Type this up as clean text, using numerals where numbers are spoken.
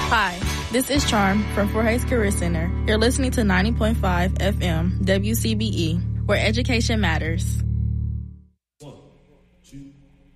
Hi, this is Charm from Fort Hays Career Center. You're listening to 90.5 FM WCBE, where education matters.